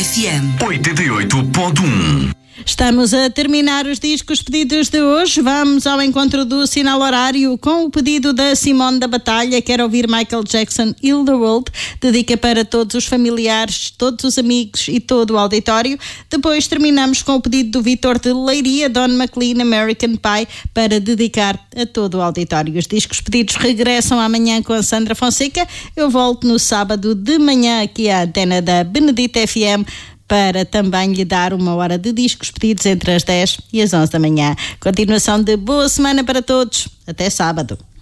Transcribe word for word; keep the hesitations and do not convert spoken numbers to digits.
F M oitenta e oito ponto um. Estamos a terminar os discos pedidos de hoje. Vamos ao encontro do sinal horário com o pedido da Simone da Batalha. Quer ouvir Michael Jackson, Heal the World. Dedica para todos os familiares, todos os amigos e todo o auditório. Depois terminamos com o pedido do Vitor de Leiria, Don McLean, American Pie, para dedicar a todo o auditório. Os discos pedidos regressam amanhã com a Sandra Fonseca. Eu volto no sábado de manhã aqui à antena da Benedita F M para também lhe dar uma hora de discos pedidos entre as dez e as onze da manhã. Continuação de boa semana para todos. Até sábado.